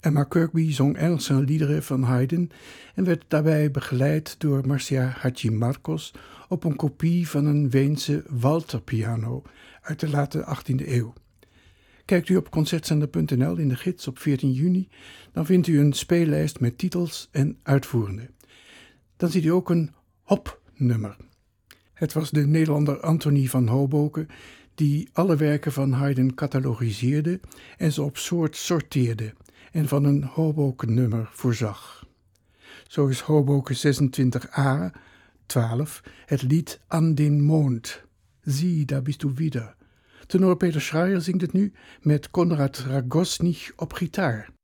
Emma Kirkby zong Engelse liederen van Haydn en werd daarbij begeleid door Marcia Hadjimarkos op een kopie van een Weense Walter-piano uit de late 18e eeuw. Kijkt u op concertzender.nl in de gids op 14 juni, dan vindt u een speellijst met titels en uitvoerenden. Dan ziet u ook een hopnummer. Het was de Nederlander Anthony van Hoboken die alle werken van Haydn catalogiseerde en ze op soort sorteerde en van een Hoboken-nummer voorzag. Zo is Hoboken 26a, 12, het lied An den Mond. Zie, da bist du wieder. Tenor Peter Schreier zingt het nu met Konrad Ragosnich op gitaar.